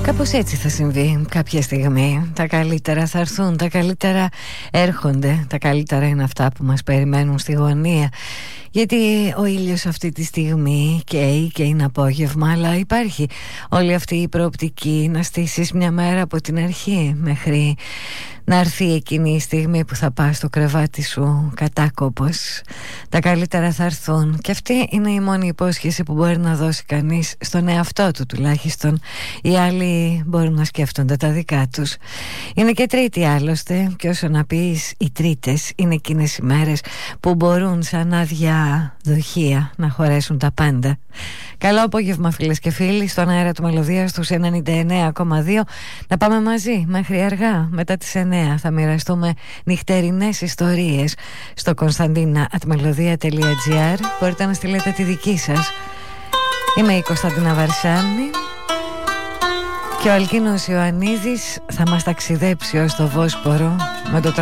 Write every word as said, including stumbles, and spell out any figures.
Κάπως έτσι θα συμβεί κάποια στιγμή. Τα καλύτερα θα έρθουν, τα καλύτερα έρχονται. Τα καλύτερα είναι αυτά που μας περιμένουν στη γωνία. Γιατί ο ήλιος αυτή τη στιγμή καίει και είναι απόγευμα, αλλά υπάρχει όλη αυτή η προοπτική να στήσεις μια μέρα από την αρχή μέχρι να έρθει εκείνη η στιγμή που θα πας στο κρεβάτι σου κατάκοπος. Τα καλύτερα θα έρθουν και αυτή είναι η μόνη υπόσχεση που μπορεί να δώσει κανείς στον εαυτό του τουλάχιστον. Οι άλλοι μπορούν να σκέφτονται τα δικά τους. Είναι και Τρίτη άλλωστε, και όσο να πεις, οι Τρίτες είναι εκείνες οι μέρες που μπορούν σαν άδεια δοχεία να χωρέσουν τα πάντα. Καλό απόγευμα φίλες και φίλοι, στον αέρα του Μελωδίας στους ενενήντα εννέα κόμμα δύο. Να πάμε μαζί μέχρι αργά, μετά τις εννέα θα μοιραστούμε νυχτερινές ιστορίες στο konstantina at melodia τελεία gr. Μπορείτε να στείλετε τη δική σας. Είμαι η Κωνσταντίνα Βαρσάνη και ο Αλκίνος Ιωαννίδης θα μας ταξιδέψει ως το Βόσπορο με το